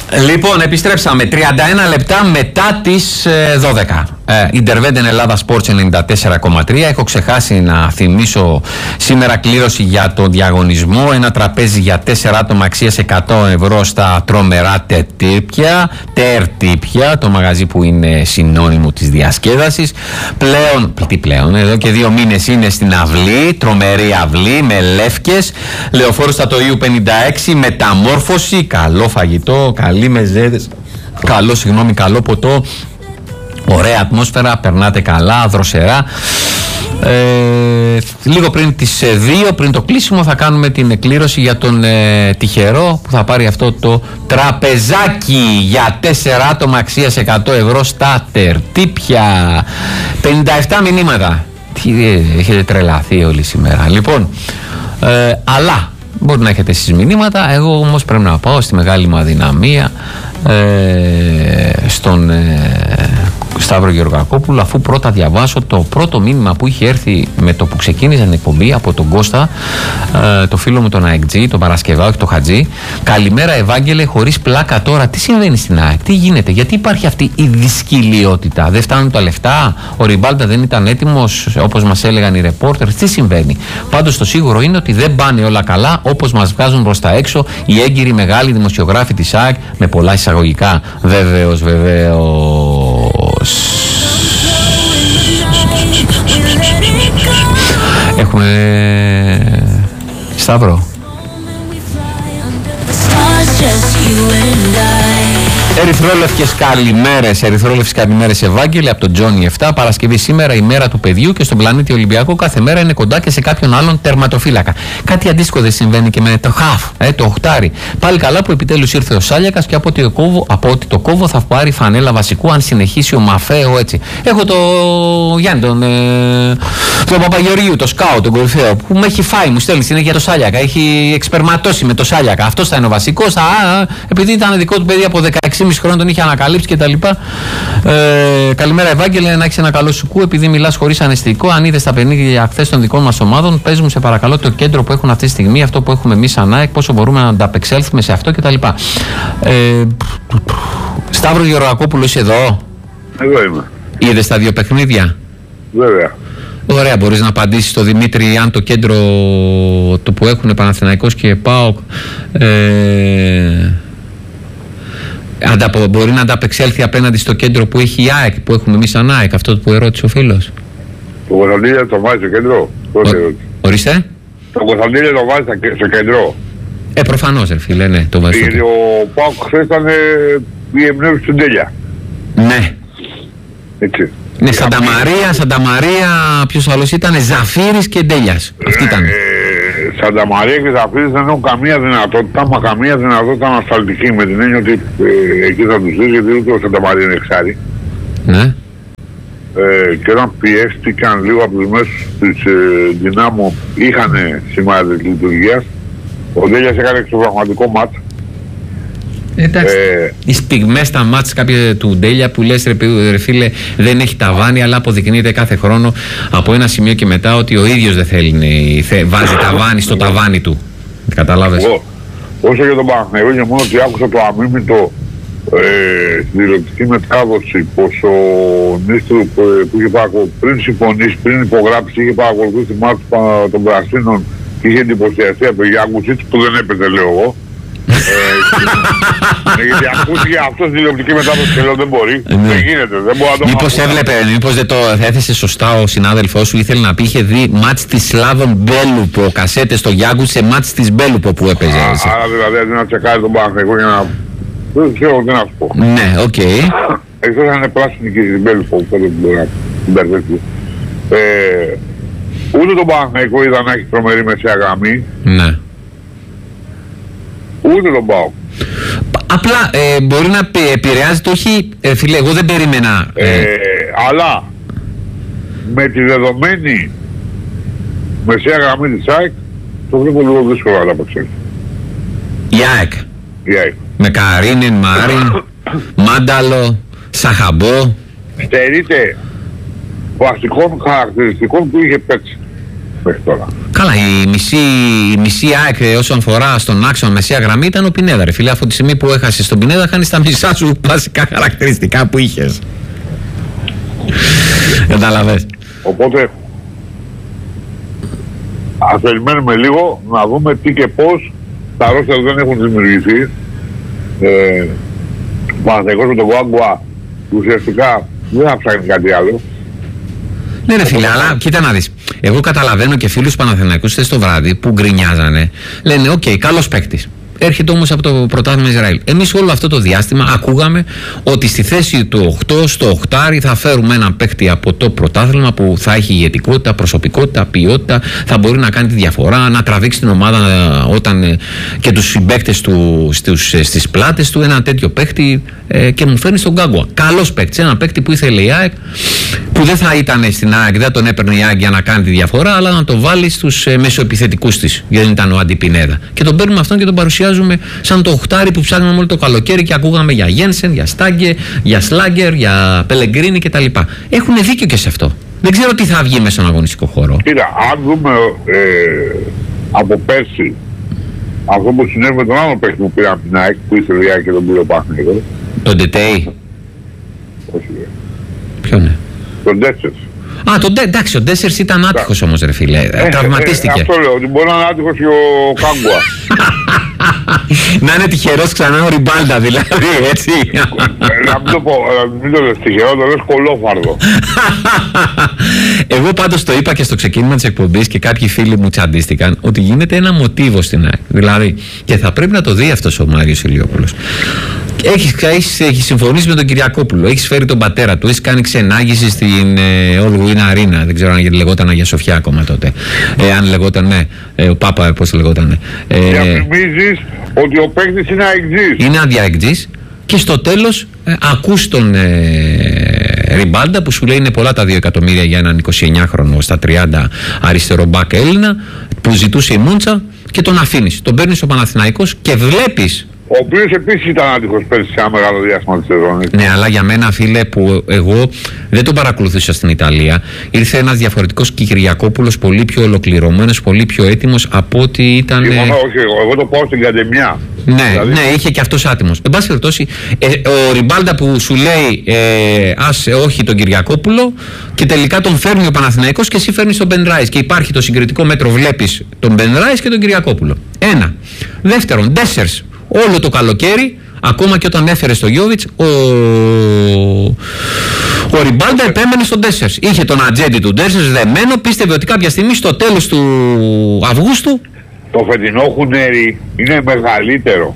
Λοιπόν, επιστρέψαμε 31 λεπτά μετά τις 12. Ιντερβέντεν Ελλάδα Sports 94,3. Έχω ξεχάσει να θυμίσω σήμερα κλήρωση για το διαγωνισμό. Ένα τραπέζι για 4 άτομα αξίας 100 ευρώ στα τρομερά τερτύπια, το μαγαζί που είναι συνώνυμο της διασκέδασης. Πλέον, εδώ και 2 μήνες είναι στην αυλή, τρομερή αυλή με λεύκες, Λεωφόρου Στατοίου 56, μεταμόρφωση, καλό φαγητό, καλή μεζέδες, καλό ποτό. Ωραία ατμόσφαιρα, περνάτε καλά, δροσερά. Λίγο πριν τις 2, πριν το κλείσιμο, θα κάνουμε την εκκλήρωση για τον τυχερό που θα πάρει αυτό το τραπεζάκι για 4 άτομα αξίας 100 ευρώ στα τερτύπια. 57 μηνύματα. Έχετε τρελαθεί όλοι σήμερα. Λοιπόν, αλλά μπορεί να έχετε εσείς μηνύματα. Εγώ όμως πρέπει να πάω στη μεγάλη μου αδυναμία, στον Σταύρο Γεωργακόπουλο, αφού πρώτα διαβάσω το πρώτο μήνυμα που είχε έρθει με το που ξεκίνησε την εκπομπή από τον Κώστα, το φίλο μου τον ΑΕΚΤΖΙ, τον Παρασκευά, όχι τον Χατζή. Καλημέρα Ευάγγελε, χωρίς πλάκα τώρα. Τι συμβαίνει στην ΑΕΚ, τι γίνεται, γιατί υπάρχει αυτή η δυσκυλιότητα, δεν φτάνουν τα λεφτά, ο Ριμπάλτα δεν ήταν έτοιμος όπως μας έλεγαν οι ρεπόρτερ, τι συμβαίνει? Πάντως το σίγουρο είναι ότι δεν πάνε όλα καλά όπως μας βγάζουν προς τα έξω οι έγκυροι μεγάλοι δημοσιογράφοι της ΑΕΚ, με πολλά εισαγωγικά. Βεβαίως. Έχουμε Σταύρο. Ερυθρόλευκες καλημέρες Ευάγγελε από τον Τζόνι 7. Παρασκευή σήμερα, η μέρα του παιδιού, και στον πλανήτη Ολυμπιακό κάθε μέρα είναι κοντά και σε κάποιον άλλον τερματοφύλακα. Κάτι αντίστοιχο δεν συμβαίνει και με το χαφ, το οχτάρι? Πάλι καλά που επιτέλους ήρθε ο Σάλιακας και από ότι το κόβο θα πάρει φανέλα βασικού αν συνεχίσει ο Μαφέο έτσι. Έχω το Γιάννη, τον Παπαγεωργίου, το σκάου, τον κορυφαίο, που με έχει φάει, μου στέλνει συνέχεια το Σάλιακα. Έχει εξπερματώσει με το Σάλιακα. Αυτό θα είναι ο βασικός. Επειδή ήταν δικό του παιδί από 16,5 χρόνια, τον είχε ανακαλύψει κτλ. Καλημέρα Ευάγγελε, να έχεις ένα καλό σουκού. Επειδή μιλάς χωρίς αναισθητικό, αν είδες τα παιχνίδια χθες των δικών μας ομάδων, πες μου σε παρακαλώ το κέντρο που έχουν αυτή τη στιγμή, αυτό που έχουμε εμείς σαν ΑΕΚ, πόσο μπορούμε να ανταπεξέλθουμε σε αυτό κτλ. Σταύρο Γεωργακόπουλο, είσαι εδώ? Εγώ είμαι. Είδες τα 2 παιχνίδια? Βέβαια. Ωραία, μπορείς να απαντήσεις στο Δημήτρη αν το κέντρο το που έχουν Παναθηναϊκός και ΠΑΟΚ μπορεί να ανταπεξέλθει απέναντι στο κέντρο που έχει η ΑΕΚ, που έχουμε εμείς σαν ΑΕΚ, αυτό που ερώτησε ο φίλος? Το Κωνσταντίνε το βάζει στο κέντρο. Ορίστε. Το Κωνσταντίνε το βάζει στο κέντρο. Προφανώς ρε φίλε, ναι, το βάζει. Γιατί ο ΠΑΟΚ χθες ήταν η εμπνεύση του Ντέλια. Ναι. Έτσι. Ναι, Σανταμαρία, ποιος άλλος ήταν? Ζαφύρης και Ντέλιας. Αυτή ήταν. Σανταμαρία και Ζαφύρης δεν έχουν καμία δυνατότητα, μα καμία δυνατότητα ανασταλτική, με την έννοια ότι εκεί θα τους δεις, γιατί ούτε ο Σανταμαρία είναι εξάρι. Ναι. Και όταν πιέστηκαν λίγο από τους μέσους της Δυνάμω, είχαν σημάδια της λειτουργίας. Ο Ντέλιας έκανε εξωπραγματικό μάτς. Εντάξει, οι στιγμές στα μάτς κάποια του Ντέλια που λες ρε φίλε δεν έχει ταβάνι, αλλά αποδεικνύεται κάθε χρόνο από ένα σημείο και μετά ότι ο ίδιος δεν θέλει, βάζει ταβάνι στο ταβάνι του. Καταλάβες? Όσο για τον Παναθηναϊκό, και μόνο ότι άκουσα το αμήμητο στη τηλεοπτική μετάδοση πως ο Νίστρου που είχε πριν συμφωνήσει, πριν υπογράψει, είχε παρακολουθήσει τη μάτς των Πρασίνων και είχε εντυπωσιαστεί από τον Γιάνκουσιτς που δεν έπαιζε, λέω εγώ. Γιατί ακούστηκε αυτό στην τηλεοπτική μετάδοση και λέω δεν μπορεί. Δεν γίνεται, δεν μπορεί να το μάθει. Μήπως δεν το έθεσε σωστά ο συνάδελφός σου? Ήθελε να πει, είχε δει μάτς της Σλάβων Μπέλουπο, κασέτες στο Γιάνγκου σε μάτς της Μπέλουπο που έπαιζε. Άρα δηλαδή αντί να τσεκάρει τον Παναθηναϊκό για να... Δεν ξέρω τι να σου πω. Ναι, οκ. Εκτός αν είναι πράσινη και στην Μπέλουπο, τότε μπορεί να την μπερδεύει. Ούτε τον Παναθηναϊκό είδα να έχει τρομερή μεσαία γραμμή. Ναι. Ούτε τον ΠΑΟΚ. Απλά μπορεί να επηρεάζεται, όχι φίλε, εγώ δεν περίμενα. Αλλά με τη δεδομένη μεσαία γραμμή της ΑΕΚ το βλέπω λίγο δύσκολο να απεξέλθει. Η ΑΕΚ. Με Καρίνεν, Μάριν, Μάνταλο, Σαχαμπό. Στερείται βασικών χαρακτηριστικών που είχε παίξει. μέχρι τώρα. Καλά, η μισή ΑΕΚ όσον αφορά στον άξονα μεσαία γραμμή ήταν ο Πινέδα, ρε φίλε. Από τη στιγμή που έχασες τον Πινέδα, χάνεις τα μισά σου βασικά χαρακτηριστικά που είχες. Καταλαβες. Οπότε, ας περιμένουμε λίγο να δούμε τι και πώς. Τα ρόστερ δεν έχουν δημιουργηθεί. Ο Παναθηναϊκός με τον Γκουάγκουα ουσιαστικά δεν θα ψάχνει κάτι άλλο. Ναι, ρε φίλε, αλλά κοίτα να δεις. Εγώ καταλαβαίνω και φίλους Παναθηναϊκούς χθες το βράδυ που γκρινιάζανε. Λένε, οκ, καλός παίκτης. Έρχεται όμως από το πρωτάθλημα Ισραήλ. Εμείς όλο αυτό το διάστημα ακούγαμε ότι στη θέση του 8, στο 8 θα φέρουμε έναν παίκτη από το πρωτάθλημα που θα έχει ηγετικότητα, προσωπικότητα, ποιότητα, θα μπορεί να κάνει τη διαφορά, να τραβήξει την ομάδα όταν και τους συμπαίκτες του στις πλάτες του. Ένα τέτοιο παίκτη και μου φέρνει στον Γκάγκουα. Καλός παίκτης, ένα παίκτη που ήθελε η ΑΕΚ, που δεν θα ήταν στην ΑΕΚ, δεν τον έπαιρνε η ΑΕΚ για να κάνει τη διαφορά, αλλά να το βάλει στους μεσοεπιθετικούς της, γιατί δεν ήταν ο Αντιπινέδα. Και τον παίρνουμε αυτόν και τον παρουσιάζουμε σαν το οχτάρι που ψάχναμε όλο το καλοκαίρι και ακούγαμε για Γένσεν, για Στάγκε, για Σλάγκερ, για Πελεγκρίνη κτλ. Έχουν δίκιο και σε αυτό. Δεν ξέρω τι θα βγει μέσα στον αγωνιστικό χώρο. Κοίτα, αν δούμε από πέρσι αυτό που συνέβη με τον άλλο παίκτη που πήρε από την ΑΕΚ, που ήθελε η ΑΕΚ και τον πήρε ο Παναθηναϊκός. Τον Ντετέι. Όχι. Ποιον είναι? Τον Ντέτσερς. Εντάξει, ο Ντέσσερς ήταν άτυχος όμως, ρε φίλε. Τραυματίστηκε. Αυτό λέω, ότι μπορεί να είναι άτυχος και ο Κάγκουα. Να είναι τυχερός ξανά ο Ριμπάλντα, δηλαδή, έτσι. μην το λες τυχερό, το λες κολόφαρδο. Εγώ πάντως το είπα και στο ξεκίνημα της εκπομπής και κάποιοι φίλοι μου τσαντίστηκαν ότι γίνεται ένα μοτίβο στην ΑΕΚ. Δηλαδή, και θα πρέπει να το δει αυτός ο Μάριος Ηλιόπουλος. Έχεις συμφωνήσει με τον Κυριακόπουλο, έχεις φέρει τον πατέρα του, έχεις κάνει ξενάγηση στην All Win Arena. Δεν ξέρω αν λεγόταν Αγία Σοφιά ακόμα τότε. Αν λεγόταν, ναι, ο Πάπα, πώς λεγόταν. Διαφημίζεις ότι ο παίκτης είναι αεκτζής. Είναι αδιαεκτζής και στο τέλος ακούς τον Ριμπάλντα που σου λέει είναι πολλά τα 2 εκατομμύρια για έναν 29χρονο στα 30 αριστερό μπακ Έλληνα που ζητούσε η Μούντσα και τον αφήνεις. Τον παίρνεις στο Παναθηναϊκός και βλέπεις. Ο οποίος επίσης ήταν άτυχος πέρσι σε ένα μεγάλο διάστημα της σεζόν. Ναι, αλλά για μένα, φίλε, που εγώ δεν τον παρακολουθούσα στην Ιταλία, ήρθε ένας διαφορετικός Κυριακόπουλος, πολύ πιο ολοκληρωμένος, πολύ πιο έτοιμος από ό,τι ήταν. Όχι, εγώ το πάω στην Καντεμιά. Ναι, δηλαδή. Ναι, είχε και αυτός άτιμος. Εν πάση περιπτώσει, ο Ριμπάλντα που σου λέει άσε όχι τον Κυριακόπουλο και τελικά τον φέρνει ο Παναθηναϊκός και εσύ φέρνεις τον Μπεν Ράις. Και υπάρχει το συγκριτικό μέτρο, βλέπεις τον Μπεν Ράις και τον Κυριακόπουλο. Ένα. Δεύτερον, Ντέσσερς. Όλο το καλοκαίρι, ακόμα και όταν έφερε στο Γιόβιτς, ο Ριμπάλντα επέμενε στον Ντέσσερς. Είχε τον ατζέντη του Ντέσσερς δεμένο, πίστευε ότι κάποια στιγμή στο τέλος του Αυγούστου. Το φετινό χουνέρι είναι μεγαλύτερο.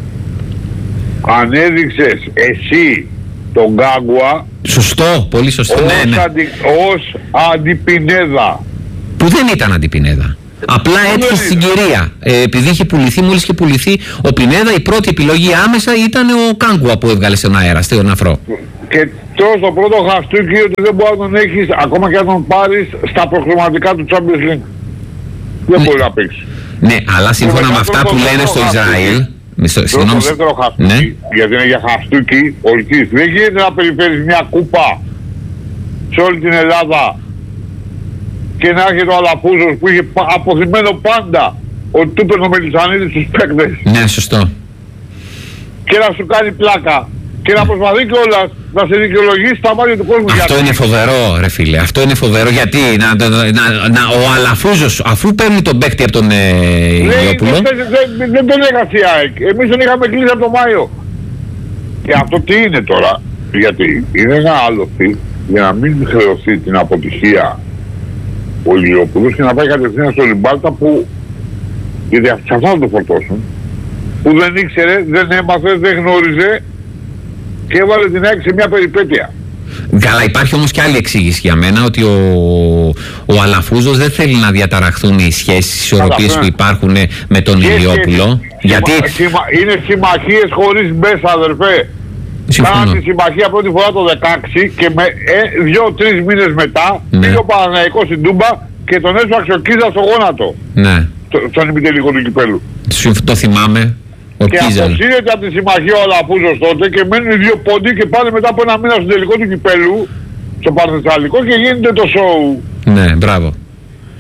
Αν έδειξες εσύ τον Γκάγκουα. Σωστό, πολύ σωστό. Ως Αντιπινέδα. Που δεν ήταν Αντιπινέδα. Απλά έτυχε στην κυρία. Επειδή είχε πουληθεί, μόλις είχε πουληθεί ο Πινέδα, η πρώτη επιλογή άμεσα ήταν ο Κάγκουα που έβγαλε στον αέρα, στον αφρό. Και τώρα στο πρώτο χαστούκι ότι δεν μπορεί να τον έχεις, ακόμα και να τον πάρεις στα προκριματικά του Champions League. Δεν μπορεί να παίξει. Ναι, αλλά σύμφωνα με αυτά που λένε στο Ισραήλ. Το δεύτερο χαστούκι, ναι. Γιατί είναι για χαστούκι ολικής. Δεν γίνεται να περιφέρεις μια κούπα σε όλη την Ελλάδα και να έρχεται ο Αλαφούζος που είχε αποθυμένο πάντα ότι του έπαιρνε ο Μελισσανίδης στους παίκτες. Ναι, σωστό. Και να σου κάνει πλάκα και να προσπαθεί κιόλας να σε δικαιολογήσει στα μάτια του κόσμου. Αυτό είναι φοβερό, ρε φίλε. Αυτό είναι φοβερό γιατί ο Αλαφούζος, αφού παίρνει τον παίκτη από τον Ηλιόπουλο. Δεν τον έχασε η ΑΕΚ. Εμείς τον είχαμε κλείσει από τον Μάιο. Και αυτό τι είναι τώρα? Γιατί είναι ένα άλοθη για να μην χρεωθεί την αποτυχία ο Ηλιόπουλος και να πάει κατευθείαν στο Ριμπάλντα που, γιατί σε αυτό θα το φορτώσουν, που δεν ήξερε, δεν έμαθε, δεν γνώριζε και έβαλε την ΑΕΚ σε μια περιπέτεια. Καλά, υπάρχει όμως και άλλη εξήγηση για μένα, ότι ο Αλαφούζος δεν θέλει να διαταραχθούν οι σχέσεις, οι ισορροπίες που υπάρχουν με τον Ηλιόπουλο. Γιατί είναι συμμαχίες χωρίς μέσα, αδερφέ. Κάναν τη συμμαχία πρώτη φορά το 16 και με 2-3 μήνες μετά πήγε ο Παναθηναϊκός στην Τούμπα και τον έσφαξε ο Κίζα στο γόνατο. Ναι. Στον ημιτελικό του κυπέλου. Το θυμάμαι. Και αποσύρεται από τη συμμαχία ο Αλαφούζος τότε και μένουν οι δύο πόντοι και πάνε μετά από ένα μήνα στο τελικό του κυπέλου, στο Πανθεσσαλικό, και γίνεται το σοου. Ναι, μπράβο.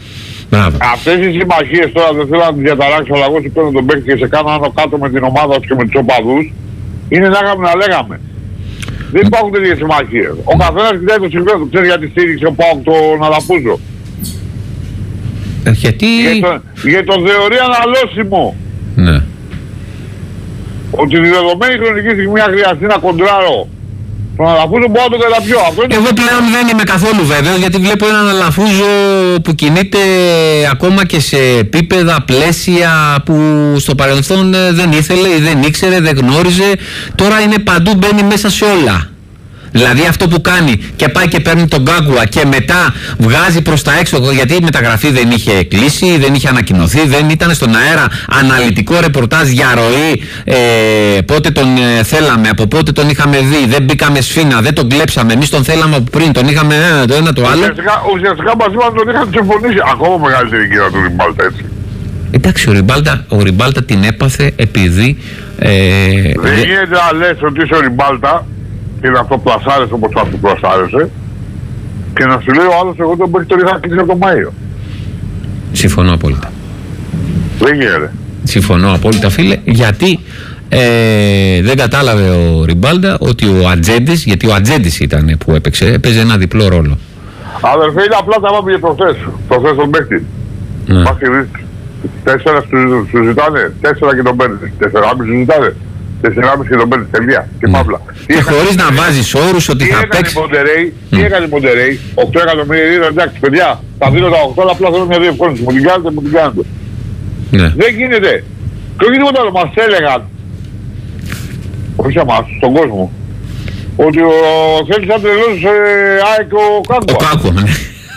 Αυτές οι συμμαχίες τώρα δεν θέλω να τις διαταράξω, αλλά εγώ σου παίρνω τον παίκτη και σε κάνω άνω κάτω με την ομάδα σου και με τους οπαδούς. Είναι να είχαμε να λέγαμε. Δεν υπάρχουν τέτοιες συμμαχίες. Ο καθένας κοιτάει το συμφέρον του, ξέρει γιατί στήριξε ο ΠΑΟΚ τον Αλαφούζο. Γιατί... Για το θεωρεί αναλώσιμο. Ναι. Ότι τη δεδομένη χρονική στιγμή αν χρειαστεί να κοντράρω τον Αλαφούζο μπορώ να τον καταπιώ. Εγώ πλέον δεν είμαι καθόλου βέβαιος, γιατί βλέπω έναν Αλαφούζο που κινείται ακόμα και σε επίπεδα, πλαίσια που στο παρελθόν δεν ήθελε ή δεν ήξερε, δεν γνώριζε. Τώρα είναι παντού, μπαίνει μέσα σε όλα. Δηλαδή αυτό που κάνει και πάει και παίρνει τον Γκάγκουα και μετά βγάζει προς τα έξω, γιατί η μεταγραφή δεν είχε κλείσει, δεν είχε ανακοινωθεί, δεν ήταν στον αέρα αναλυτικό ρεπορτάζ, διαρροή, πότε τον θέλαμε, από πότε τον είχαμε δει, δεν μπήκαμε σφίνα, δεν τον κλέψαμε, εμείς τον θέλαμε από πριν, τον είχαμε το ένα το άλλο. Ουσιαστικά μαζί μας τον είχαν συμφωνήσει, ακόμα μεγαλύτερη κύρα του Ριμπάλτα, έτσι. Εντάξει, ο Ριμπάλτα την έπαθε επειδή... δεν γίνεται να λες ότι είσαι ο Ριμπάλτα και να το πλασάρεσαι όπως θα του πλασάρεσαι και να σου λέει ο άλλος εγώ τον παίχτη τον είχα κλείσει από τον Μάιο. Συμφωνώ απόλυτα. Δεν γίνεται. Συμφωνώ απόλυτα, φίλε, γιατί δεν κατάλαβε ο Ριμπάλτα ότι ο Ατζέντης, γιατί ο Ατζέντης ήταν που έπαιζε ένα διπλό ρόλο. Αδερφέ, είναι απλά τα πάμε για προχθές τον παίχτη. Μας και 4 σου ζητάνε, 4 και τον παίρνεις, 4,5 σου ζητάνε. 4,5 και τον παίρνει τελεία και παύλα. Και χωρίς να βάζεις όρους ότι θα παίξει. Τι έκανε η Μοντερέι, 8 εκατομμύρια, εντάξει παιδιά, θα δίνω τα 8, αλλά απλά θέλω μια διευκόλυνση. Μου την κάνετε, μου την κάνετε. Δεν γίνεται. Και όχι τίποτα άλλο, μας έλεγαν, όχι σε εμάς, στον κόσμο, ότι θέλεις να τρελώσεις ΑΕΚ ο Κάγκουα. Ο Κάγκουα, ναι.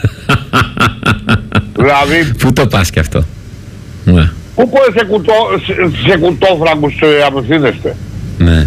Δηλαδή... Πού το πας κι αυτό. Πού σε κουτόφραγκους απευθύνεστε. Ναι.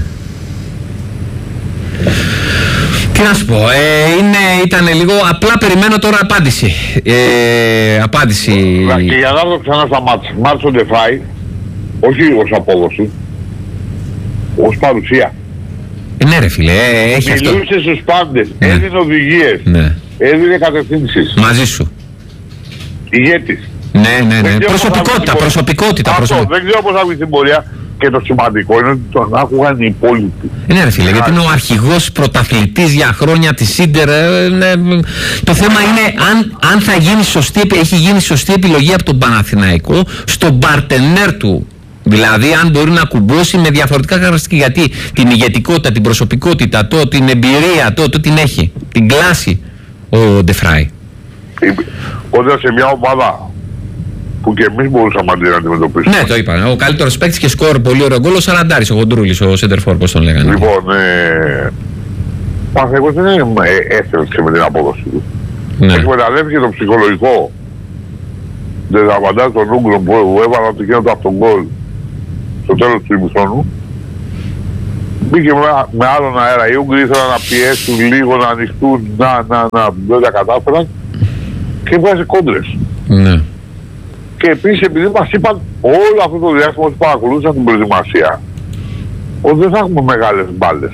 Τι να σου πω, ήταν λίγο, απλά περιμένω τώρα απάντηση. Απάντηση. Και για να έρθω ξανά στα μάτια. Μάρτσο Ντεφάι, όχι ως απόδοση, ως παρουσία. Ναι ρε φίλε, έχει αυτό. Μιλούσε στους πάντες, έδινε οδηγίες, έδινε κατευθύνσεις. Μαζί σου. Ηγέτης. Ναι. Προσωπικότητα. Αυτό, δεν ξέρω πώς θα βγει στην πορεία. Και το σημαντικό είναι ότι τον άκουγαν οι υπόλοιποι. Ναι ρε φίλε, γιατί είναι ο αρχηγός πρωταθλητής για χρόνια της Ίντερ. Το θέμα είναι αν θα γίνει σωστή, έχει γίνει σωστή επιλογή από τον Παναθηναϊκό στον παρτενέρ του. Δηλαδή αν μπορεί να κουμπώσει με διαφορετικά χαρακτηριστικά. Γιατί την ηγετικότητα, την προσωπικότητα, την εμπειρία, την έχει. Την κλάση ο Ντεφράι. Όταν σε μια ομάδα που και εμείς μπορούσαμε να αντιμετωπίσουμε. Ναι, το είπα. Ο καλύτερος παίκτης και σκορ, πολύ ωραίο γκολ, ο Σαραντάρης, ο Γοντρούλης, ο Σέντερφορ, πώς τον λέγανε. Λοιπόν, Παναθηναϊκός δεν είναι έστρεψε με την απόδοση του. Εκμεταλλεύτηκε το ψυχολογικό δεδαβαντάζ των Ούγγρων που έβαλαν ότι γίνονται από τον γκολ στο τέλος του ημιχρόνου. Μπήκε με άλλον αέρα. Οι Ούγγροι ήθελαν να πιέσουν λίγο, να ανοιχτούν, δεν τα κατάφεραν και βγάζει κόντρες. Ναι. Και επίσης επειδή μας είπαν όλο αυτό το διάστημα ότι παρακολούθησαν την προετοιμασία ότι δεν θα έχουμε μεγάλες μπάλες.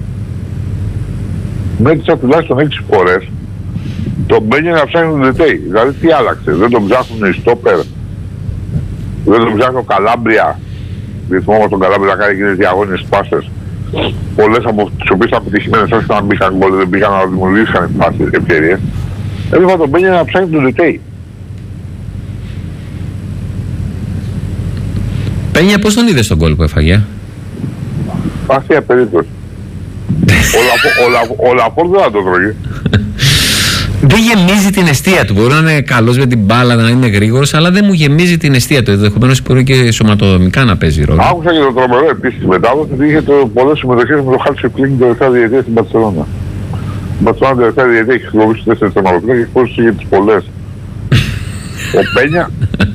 Μέτρησα τουλάχιστον 6 φορές τον Μπένιε να ψάχνει τον Ντετέι. Δηλαδή τι άλλαξε, δεν τον ψάχνουν οι στόπερ, δεν τον ψάχνουν ο Καλάμπρια. Θυμόμαστε τον Καλάμπρια να κάνει εκείνες διαγώνιες πάσες. Πολλές από τις οποίες ήταν πετυχημένες, όχι να μπήκαν γκολ, δεν πήγαν να δημιουργήσουν πάσες ευκαιρίες. Έβλεπα τον Μπένιε να ψάχνει τον Ντετέι. Πένια, πώς τον είδες τον γκολ που έφαγε? Αστεία περίπτωση. Ο Λαφόρ δεν θα το τρώγει. Δεν γεμίζει την εστία του. Μπορεί να είναι καλός με την μπάλα, να είναι γρήγορος, αλλά δεν μου γεμίζει την εστία του. Ενδεχομένως μπορεί και σωματοδομικά να παίζει ρόλο. Άκουσα και το τρομερό επίσης μετάδοση ότι είχε πολλές συμμετοχές με το Χάρτσι Κλίνγκ το τελευταία διετία στην Μπαρσελόνα. Η Μπαρσελόνα την τελευταία διετία έχει χρησιμοποιήσει 4 τερματοφύλακες και έχει χωρίσει για τις πολλές. Ο Πένια.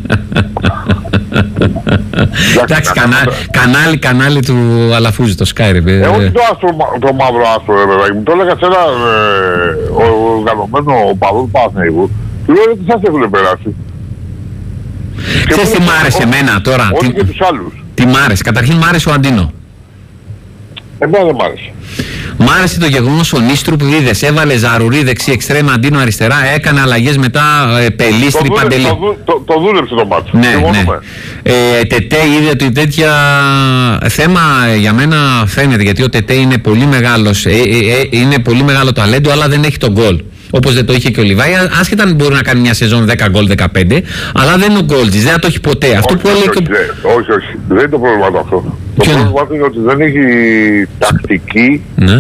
Εντάξει, κανάλι του Αλαφούζη, το Sky. Εγώ δεν το μαύρο άστρο, βέβαια. Το έλεγα σε ένα οργανωμένο οπαδό του Παναθηναϊκού. Του λέω ότι σας έχουν περάσει. Ξέρεις τι μ' άρεσε εμένα τώρα? Όχι και τους άλλους. Τι μ' άρεσε? Καταρχήν μ' άρεσε ο Αντίνο. Εμένα δεν μ' άρεσε. Μ' άρεσε το γεγονός ο Νίστρου που είδες, έβαλε Ζαρουρί δεξί, εξτρέμ, Αντίνο αριστερά, έκανε αλλαγές μετά, Πελίστρη, Παντελή. Το δούλεψε το μάτσο. Ναι, ναι. Τετέ είδε ότι τέτοια θέμα για μένα φαίνεται, γιατί ο Τετέ είναι πολύ μεγάλος, είναι πολύ μεγάλο ταλέντο, αλλά δεν έχει τον γκολ. Όπως δεν το είχε και ο Λιβάη, άσχετα αν μπορεί να κάνει μια σεζόν 10 γκολ, 15, αλλά δεν είναι ο γκολτζης, δεν θα το έχει ποτέ. Αυτό που έλεγε. Όχι, δεν είναι το πρόβλημα το αυτό. Το πρόβλημα είναι ότι δεν έχει τακτική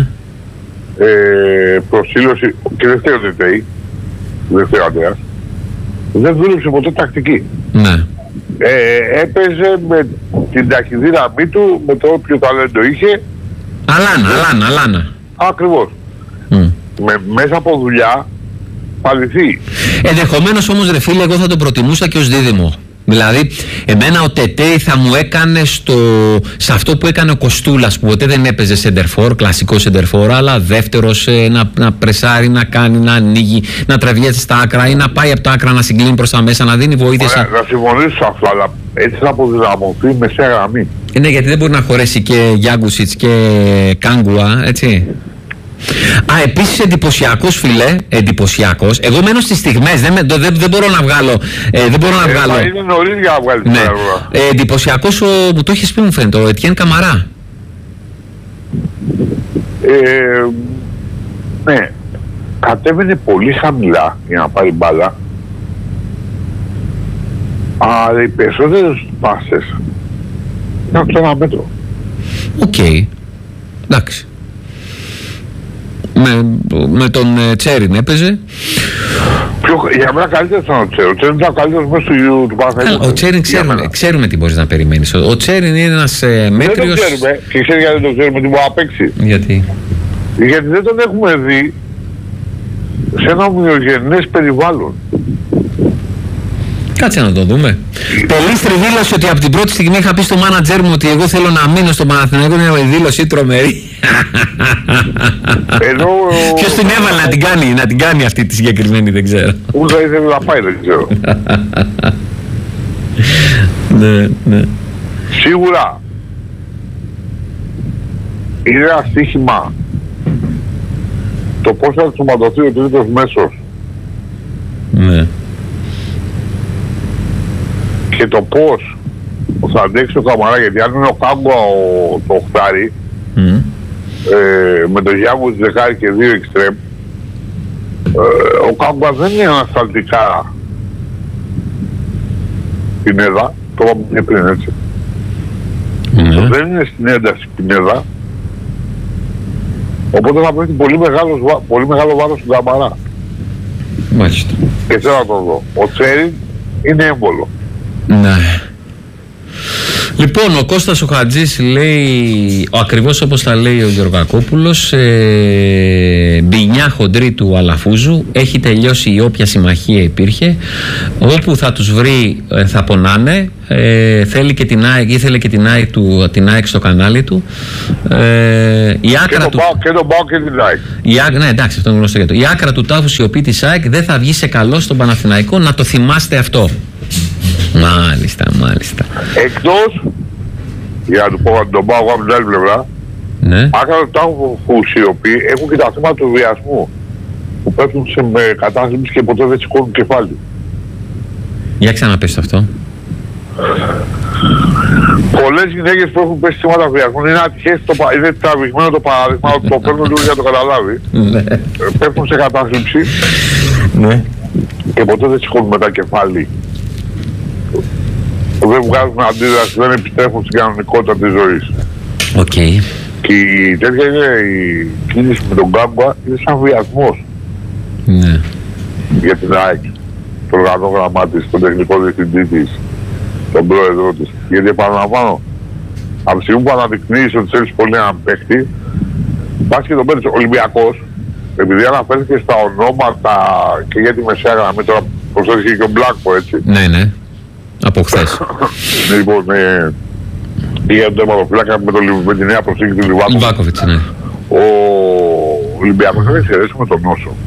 προσήλωση και δεν φταίει ο Τετέι, δεν φταίει ο Αντρέας. Δεν δούλεψε ποτέ τακτική. Ναι. Έπαιζε με την ταχυδύναμή του, με το όποιο ταλέντο είχε. Αλάνα. Ακριβώς. Μέσα από δουλειά παληθεί. Ενδεχομένως όμως, ρε φίλε, εγώ θα το προτιμούσα και ως δίδυμο. Δηλαδή, εμένα ο Τετέι θα μου έκανε σε αυτό που έκανε ο Κοστούλας, που ποτέ δεν έπαιζε σεντερφόρ, κλασικό σεντερφόρ, αλλά δεύτερος, να πρεσάρει, να κάνει, να ανοίγει, να τραβιέται στα άκρα ή να πάει από τα άκρα να συγκλίνει προς τα μέσα, να δίνει βοήθεια. Να συμφωνήσω σε αυτό, αλλά έτσι θα αποδυναμωθεί μεσαία γραμμή. Ναι, γιατί δεν μπορεί να χωρέσει και Γιάγκουσιτς και Κάγκουα, έτσι. Επίσης εντυπωσιακός, φίλε, εντυπωσιακός. Εγώ μένω στις στιγμές, δεν μπορώ να βγάλω. Είναι νωρίς για να βγάλει. Ναι. Εντυπωσιακός που το έχεις πει, μου φαίνεται, ο Ετιέν Καμαρά. Ναι, κατέβαινε πολύ χαμηλά για να πάρει μπάλα, αλλά οι περισσότερες πάσες ήταν στο 1 μέτρο. Οκ. Εντάξει. Με τον Τσέριν έπαιζε. Για μένα καλύτερα ήταν ο Τσέριν. Ο Τσέριν ήταν ο καλύτερος μέσα του Παναθηναϊκού. Ο Τσέριν ξέρουμε τι μπορείς να περιμένεις. Ο Τσέριν είναι ένας μέτριος. Δεν το ξέρουμε. Και ξέρει γιατί δεν το ξέρουμε τι μπορεί να παίξει. Γιατί δεν τον έχουμε δει σε ένα ομοιογενές περιβάλλον. Κάτσε να το δούμε. Πελίστρη δήλωσε ότι από την πρώτη στιγμή είχα πει στο μάνατζέρ μου ότι εγώ θέλω να μείνω στο Παναθηναϊκό. Είναι δήλωση τρομερή. Ποιος την έβαλε να την κάνει αυτή τη συγκεκριμένη, δεν ξέρω. Πού θα ήθελε να πάει, δεν ξέρω. Ναι. Σίγουρα είναι ένα στοίχημα το πώς θα σωματωθεί ο τρίτος μέσος. Ναι. Και το πώς θα αντέξει ο Καμαρά, γιατί αν είναι ο Κάγκουα το οχτάρι, με το Γιάνγκο της δεκάρι και 2 εξτρέμ, ο Κάγκουα δεν είναι ανασταλτικά Πινέδα, το είπαμε πριν, έτσι. Δεν είναι στην ένταση Πινέδα, οπότε θα πρέπει πολύ μεγάλο βάρος στον Καμαρά. Μάλιστα. Και θέλω να το δω. Ο Τσέριν είναι έμβολο. Ναι. Λοιπόν, ο Κώστας ο Χατζής λέει, ακριβώς όπως τα λέει ο Γεωργακόπουλος, μπινιά χοντρή του Αλαφούζου, έχει τελειώσει η όποια συμμαχία υπήρχε, όπου θα τους βρει θα πονάνε, θέλει και την ΑΕΚ, ήθελε και την ΑΕΚ στο κανάλι του, η άκρα του... Και τον ΠΑΟΚ και την ΑΕΚ. Ναι, εντάξει, αυτό είναι γνωστό για το. Η άκρα του τάφου σιωπή της ΑΕΚ δεν θα βγει σε καλό στον Παναθηναϊκό, να το θυμάστε αυτό. Μάλιστα. Εκτός, για να του πω τον πάω από την άλλη πλευρά, ναι. Άκρα του τάφου οι οποίοι έχουν και τα θέματα του βιασμού, που πέφτουν σε κατάθλιψη και ποτέ δεν σηκώνουν κεφάλι. Για ξαναπες αυτό. Πολλές γυναίκες που έχουν πέσει θύματα βιασμού είναι ατυχές, είναι τραβηγμένο το παράδειγμα, το παίρνω λίγο για να το καταλάβει. Πέφτουν σε κατάθλιψη και ποτέ δεν σηκώνουν μετά κεφάλι. Δεν βγάζουν αντίδραση, δεν επιστρέφουν στην κανονικότητα της ζωής. Okay. Και η τέτοια είναι η κίνηση με τον Κάμπα, είναι σαν βιασμός. Ναι. Για την ΑΕΚ, το οργανόγραμμά της, τον τεχνικό διευθυντή της, τον πρόεδρό της. Γιατί επαναλαμβάνω, από τη στιγμή που αναδεικνύεις ότι θέλεις πολύ έναν παίχτη, πας και τον παίρνεις. Ολυμπιακός, επειδή αναφέρθηκε στα ονόματα και για τη μεσαία γραμμή, τώρα προσθέθηκε και ο Μπλάκπο, έτσι. Ναι. Από χθες. Λοιπόν, για τον τερματοφύλακα με τη νέα προσθήκη του Λιβάκοβιτς, ναι. Ο Ολυμπιακός θα εξαιρέσουμε τον Νόσο.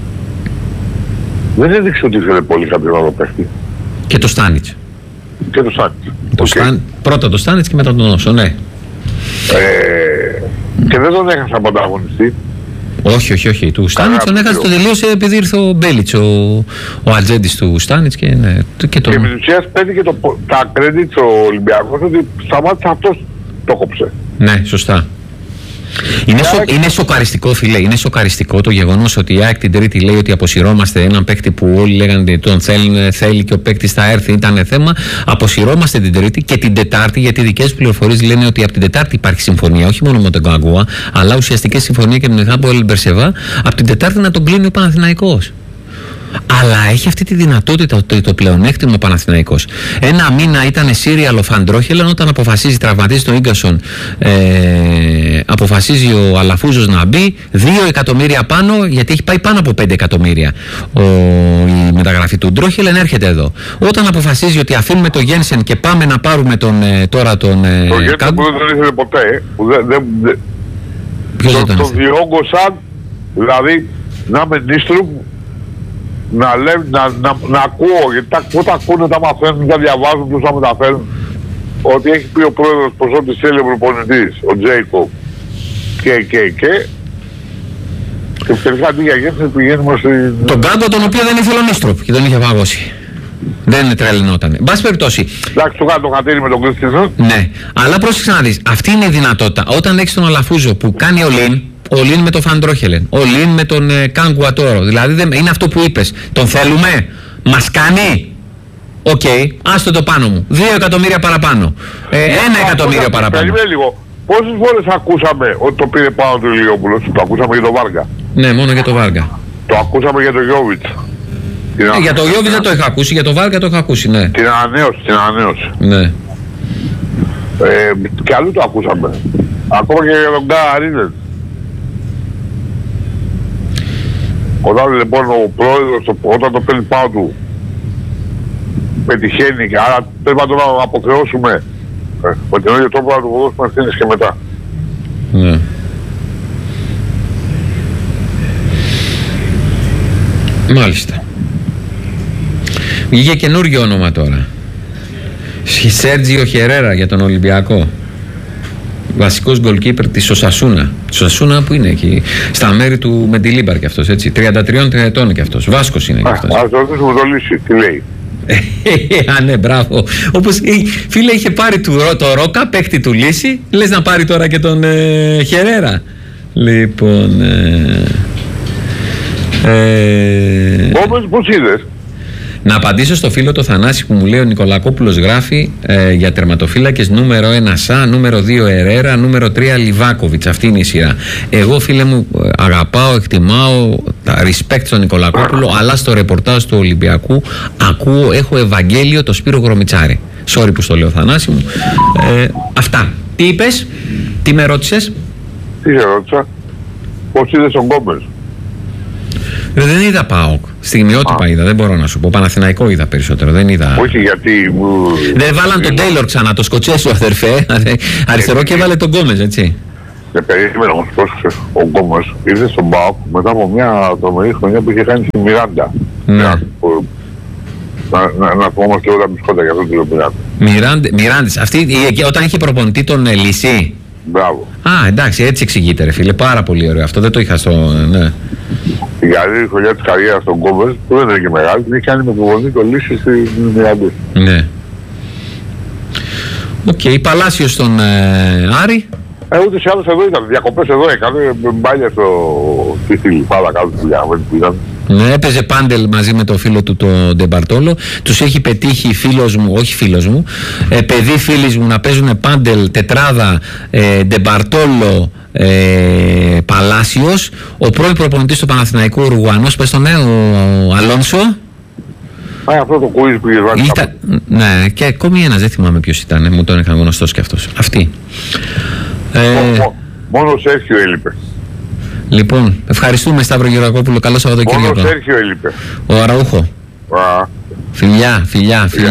Δεν έδειξε ότι ήθελε πολύ κάποιον άλλο παίχτη. Και το Στάνιτς. Πρώτα το Στάνιτς και μετά τον Νόσο, ναι. Και δεν τον έχασα από ανταγωνιστή. Όχι. Του Στάνιτς τον έχασε, το τελείωσε επειδή ήρθε ο Μπέλιτς, ο ατζέντης του Στάνιτς και ναι. Και επί της ουσίας παίρνει και τα credits ο Ολυμπιακός ότι σταμάτησε αυτός το κόψε. Ναι, σωστά. Είναι σοκαριστικό, φίλε. Είναι σοκαριστικό το γεγονός ότι η ΑΕΚ την Τρίτη λέει ότι αποσυρώμαστε έναν παίκτη που όλοι λέγανε τον θέλει και ο παίκτης θα έρθει, ήταν θέμα. Αποσυρώμαστε την Τρίτη και την Τετάρτη, γιατί οι δικές πληροφορίες λένε ότι από την Τετάρτη υπάρχει συμφωνία, όχι μόνο με τον Καγκούα, αλλά ουσιαστική συμφωνία και με τον Χάμπο Ελμπερσεβά. Από την Τετάρτη να τον κλείνει ο Παναθηναϊκός. Αλλά έχει αυτή τη δυνατότητα το πλεονέκτημα ο Παναθηναϊκός. Ένα μήνα ήταν σύριαλο Φαντρόχελαν, όταν αποφασίζει, τραυματίζει τον Ίγκασον, αποφασίζει ο Αλαφούζος να μπει 2 εκατομμύρια πάνω, γιατί έχει πάει πάνω από 5 εκατομμύρια η μεταγραφή του Ντρόχελαν, έρχεται εδώ. Όταν αποφασίζει ότι αφήνουμε τον Γένσεν και πάμε να πάρουμε τώρα τον Γένσεν που δεν τον ήθελε ποτέ, τον διόγκωσαν, δηλαδή να με νίστρου, να ακούω, γιατί όταν ακούνε τα μαθαίνουν, τα διαβάζουν, τους τα μεταφέρουν, ότι έχει πει ο πρόεδρος πως ό,τι θέλει ο προπονητής, ο Τζέικο και τελικά αντί για Γένσεν πηγαίνουμε στην... Τον Κάγκο, τον οποίο δεν ήθελε ο Νίστροπ και τον είχε παγώσει. Δεν τρελνότανε. Εν πάση περιπτώσει. Εντάξει, το κάνω το χατήρι με τον Κρίστινσον. Ναι, αλλά πρόσεξε να δεις. Αυτή είναι η δυνατότητα. Όταν έχεις τον Αλαφούζο που κάνει ο Λιν με τον Φαντρόχελεν, ο Λιν με τον Καγκουατόρο. Δηλαδή είναι αυτό που είπες. Τον θέλουμε, μας κάνει. Οκ, άστο το πάνω μου. 2 εκατομμύρια παραπάνω. 1 εκατομμύριο παραπάνω. Περιμένει λίγο. Πόσες φορές ακούσαμε ότι το πήρε πάνω του Ηλιόπουλος? Το ακούσαμε για τον Βάργα. Ναι, μόνο για τον Βάργα. Το ακούσαμε για τον Γιώβιτς. Για τον Γιώβιτς δεν το είχα ακούσει, για τον Βάργα το είχα ακούσει, ναι. Την ανανέωση. Ναι. Και αλλού το ακούσαμε. Ακόμα και για τον Γκάρινετ. Όταν λοιπόν ο πρόεδρος, όταν το παίρνει πάνω του, πετυχαίνει, άρα πρέπει να τον αποχρεώσουμε με τον ίδιο τρόπο να του δώσουμε ευθύνες και μετά. Ναι. Μάλιστα. Βγήκε καινούργιο όνομα τώρα. Σέρτζιο Χερέρα για τον Ολυμπιακό. Βασικός γκολκίπερ της Οσασούνα. Της Οσασούνα που είναι εκεί, στα μέρη του Μεντιλίμπαρ κι αυτός, έτσι. 33 ετών κι αυτός. Βάσκος είναι κι αυτός. Ας το ρωτήσουμε το λύση, τι λέει. Α, ναι, μπράβο. Όπως φίλε είχε πάρει το Ρόκα, παίκτη του Λύση, λες να πάρει τώρα και τον Χερέρα. Λοιπόν. Όμως πώς είδες? Να απαντήσω στο φίλο το Θανάση που μου λέει ο Νικολακόπουλος γράφει για τερματοφύλακες νούμερο 1 Σα, νούμερο 2 Ερέρα, νούμερο 3 Λιβάκοβιτς. Αυτή είναι η σειρά. Εγώ φίλε μου αγαπάω, εκτιμάω τα respect στον Νικολακόπουλο, αλλά στο ρεπορτάζ του Ολυμπιακού ακούω, έχω Ευαγγέλιο το Σπύρο Γρομιτσάρη. Sorry που στο λέω Θανάση μου. Αυτά. Τι είπες, τι με ρώτησες? Τι σε ρώτησα? Πώς είδες τον Γκόμες? Δεν είδα ΠΑΟΚ. Στιγμιότυπα είδα, δεν μπορώ να σου πω. Παναθηναϊκό είδα περισσότερο. Δεν είδα. Όχι γιατί. Δεν βάλαν τον Τέιλορ ξανά, το Σκοτσέσου αδερφέ. Αριστερό και έβαλε τον Γκόμες, έτσι. Και περίμενα όμως πρόσεξε. Ο Γκόμες ήρθε στον ΠΑΟΚ μετά από μια τρομερή χρονιά που είχε κάνει στη Μιράντα. Ναι. Να θυμόμαστε όλα τα μπισκότα για αυτό το Μιράντα. Μιράντες. Αυτή όταν είχε προπονητή τον Λυσί. Μπράβο. Α, εντάξει, έτσι εξηγείται, ρε φίλε. Πάρα πολύ ωραίο. Αυτό δεν το είχα στο. Ναι. Η καλή χρονιά της καριέρας στον Γκόμες, που δεν είναι και μεγάλη, την έχει κάνει με προπονητή το Λύση στη Μιράντα. Ναι. Οκ, Παλάσιος στον Άρη. Ούτως ή άλλως εδώ ήταν. Διακοπές εδώ έκανε. Μπάλια στη Λιφάδα κάτω του Λιάβεν που ήταν. Ναι, έπαιζε πάντελ μαζί με το φίλο του τον Ντεμπαρτόλο. Τους έχει πετύχει φίλος μου, όχι φίλος μου, παιδί φίλης μου να παίζουν πάντελ τετράδα Ντεμπαρτόλο Παλάσιος. Ο πρώην προπονητής του Παναθηναϊκού Ουρουγουανός, πες το νέο, ο Αλόνσο. Αυτό το κουίζ που είχε. Ναι, και ακόμη ένας, δεν θυμάμαι ποιος ήταν, μου τον είχαν γνωστός και αυτός. Αυτή. Μόνο ο Σέρχιο έλειπε. Λοιπόν, ευχαριστούμε Σταύρο Γερακόπουλο. Καλό Σαββατοκύριακο. Μόνο ο Σέρχιο έλειπε. Ο Αραούχο. Φιλιά.